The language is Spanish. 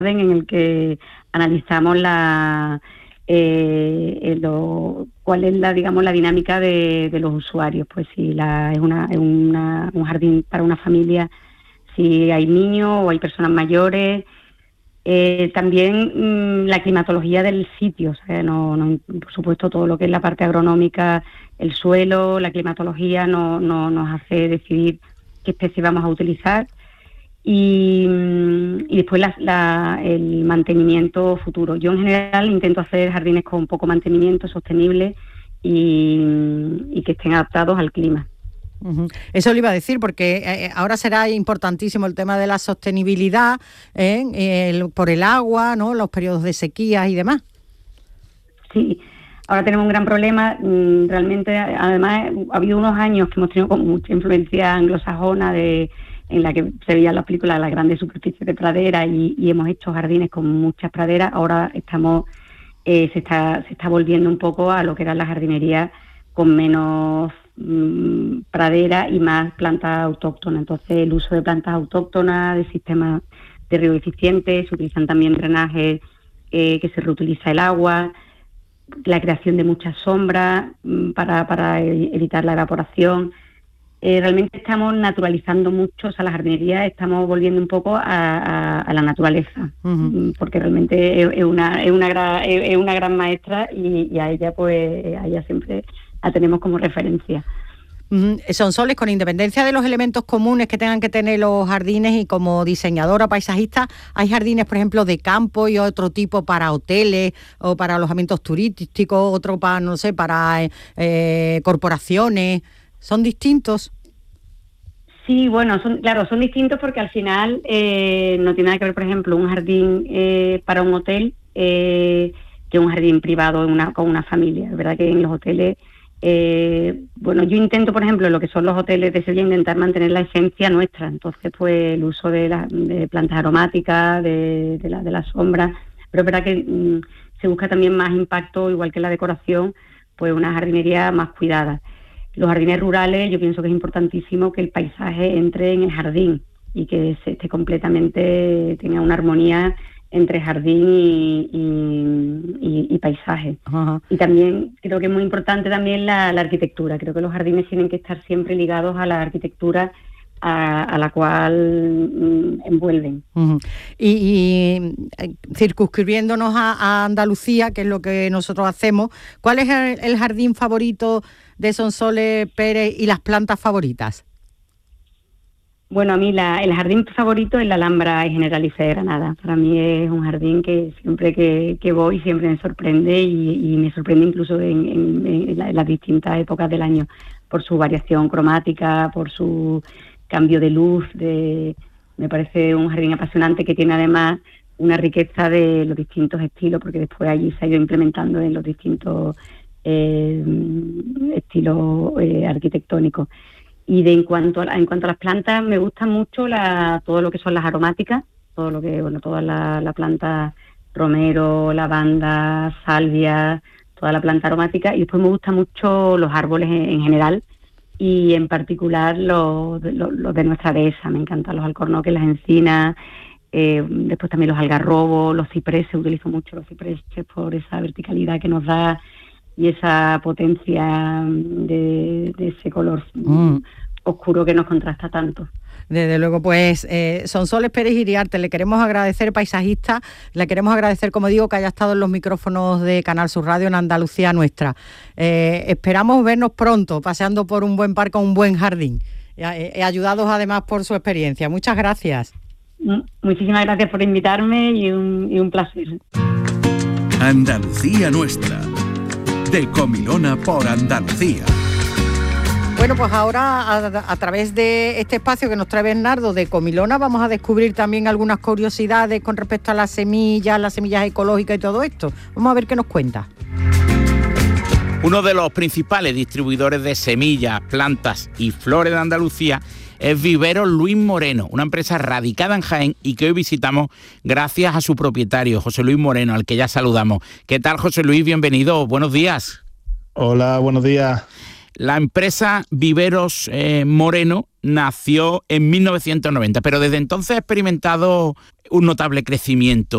en el que analizamos cuál es la dinámica de los usuarios. Pues si es un jardín para una familia, si hay niños o hay personas mayores. También la climatología del sitio, o sea, por supuesto todo lo que es la parte agronómica, el suelo, la climatología nos hace decidir qué especie vamos a utilizar. Y después el mantenimiento futuro. Yo en general intento hacer jardines con poco mantenimiento, sostenible y que estén adaptados al clima. Uh-huh. Eso le iba a decir, porque ahora será importantísimo el tema de la sostenibilidad por el agua, ¿no? Los periodos de sequía y demás. Sí, ahora tenemos un gran problema. Realmente, además, ha habido unos años que hemos tenido como mucha influencia anglosajona en la que se veían las películas las grandes superficies de pradera y hemos hecho jardines con muchas praderas. Ahora se está volviendo un poco a lo que era la jardinería con menos pradera y más plantas autóctonas. Entonces el uso de plantas autóctonas, de sistemas de riego eficientes, se utilizan también drenajes que se reutiliza el agua, la creación de muchas sombras para evitar la evaporación. Realmente estamos naturalizando mucho, o sea, la jardinería estamos volviendo un poco a la naturaleza, uh-huh. Porque realmente es una gran maestra y a ella siempre la tenemos como referencia. Sonsoles, con independencia de los elementos comunes que tengan que tener los jardines, y como diseñadora paisajista, hay jardines, por ejemplo, de campo y otro tipo para hoteles o para alojamientos turísticos, otro para, no sé, para corporaciones. ¿Son distintos? Sí, bueno, son distintos porque al final no tiene nada que ver, por ejemplo, un jardín para un hotel que un jardín privado con una familia. Es verdad que en los hoteles, yo intento, por ejemplo, en lo que son los hoteles de Sevilla, intentar mantener la esencia nuestra. Entonces, pues el uso de plantas aromáticas, de la sombra, pero es verdad que se busca también más impacto, igual que la decoración, pues una jardinería más cuidada. Los jardines rurales, yo pienso que es importantísimo que el paisaje entre en el jardín y que esté completamente, tenga una armonía entre jardín y paisaje. Uh-huh. Y también creo que es muy importante también la arquitectura. Creo que los jardines tienen que estar siempre ligados a la arquitectura a la cual envuelven. Uh-huh. Y circunscribiéndonos a Andalucía, que es lo que nosotros hacemos, ¿cuál es el jardín favorito de Sonsoles Pérez y las plantas favoritas? Bueno, a mí el jardín favorito es la Alhambra Generalife de Granada. Para mí es un jardín que siempre que voy siempre me sorprende y me sorprende incluso en las distintas épocas del año, por su variación cromática, por su cambio de luz. Me parece un jardín apasionante que tiene además una riqueza de los distintos estilos, porque después allí se ha ido implementando en los distintos estilos arquitectónicos. Y en cuanto a las plantas, me gusta mucho todo lo que son las aromáticas, toda la planta romero, lavanda, salvia, toda la planta aromática. Y después me gustan mucho los árboles en general y en particular los de nuestra dehesa. Me encantan los alcornoques, las encinas, después también los algarrobos, los cipreses. Utilizo mucho los cipreses por esa verticalidad que nos da y esa potencia de ese color oscuro que nos contrasta tanto. Desde luego, pues Sonsoles Pérez Iriarte, le queremos agradecer, paisajista, le queremos agradecer, como digo, que haya estado en los micrófonos de Canal Sur Radio en Andalucía Nuestra. Esperamos vernos pronto, paseando por un buen parque o un buen jardín, ayudados además por su experiencia. Muchas gracias. Muchísimas gracias por invitarme y un placer. Andalucía Nuestra, de Comilona por Andalucía. Bueno, pues ahora a través de este espacio que nos trae Bernardo de Comilona vamos a descubrir también algunas curiosidades con respecto a las semillas ecológicas y todo esto. Vamos a ver qué nos cuenta. Uno de los principales distribuidores de semillas, plantas y flores de Andalucía es Viveros Luis Moreno, una empresa radicada en Jaén y que hoy visitamos gracias a su propietario, José Luis Moreno, al que ya saludamos. ¿Qué tal, José Luis? Bienvenido, buenos días. Hola, buenos días. La empresa Viveros Moreno nació en 1990, pero desde entonces ha experimentado un notable crecimiento.